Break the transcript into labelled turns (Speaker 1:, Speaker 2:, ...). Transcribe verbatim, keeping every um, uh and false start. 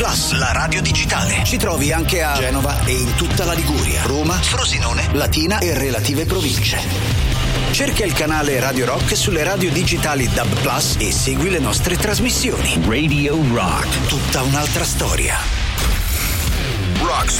Speaker 1: Plus, la radio digitale. Ci trovi anche a Genova e in tutta la Liguria, Roma, Frosinone, Latina e relative province. Cerca il canale Radio Rock sulle radio digitali D A B Plus e segui le nostre trasmissioni. Radio Rock, tutta un'altra storia.
Speaker 2: Rock's